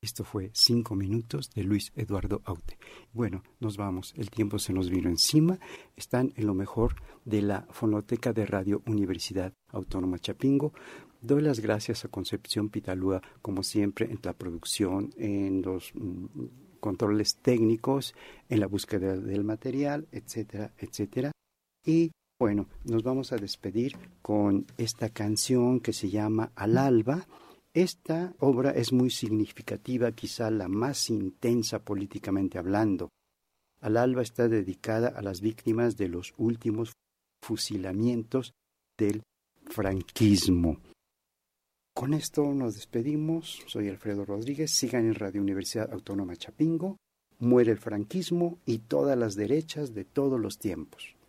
Esto fue 5 minutos de Luis Eduardo Aute. Bueno, nos vamos. El tiempo se nos vino encima. Están en lo mejor de la Fonoteca de Radio Universidad Autónoma Chapingo. Doy las gracias a Concepción Pitalúa, como siempre, en la producción, en los controles técnicos, en la búsqueda del material, etcétera, etcétera. Y bueno, nos vamos a despedir con esta canción que se llama Al Alba. Esta obra es muy significativa, quizá la más intensa políticamente hablando. Al Alba está dedicada a las víctimas de los últimos fusilamientos del franquismo. Con esto nos despedimos. Soy Alfredo Rodríguez. Sigan en Radio Universidad Autónoma Chapingo. Muere el franquismo y todas las derechas de todos los tiempos.